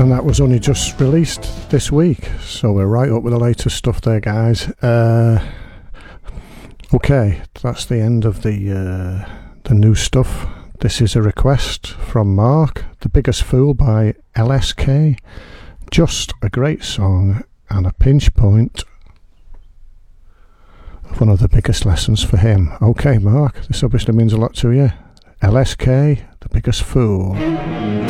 And that was only just released this week, so we're right up with the latest stuff there, guys. Okay, that's the end of the new stuff. This is a request from Mark, The Biggest Fool by LSK. Just a great song and a pinch point of one of the biggest lessons for him. Okay, Mark, this obviously means a lot to you. LSK, The Biggest Fool.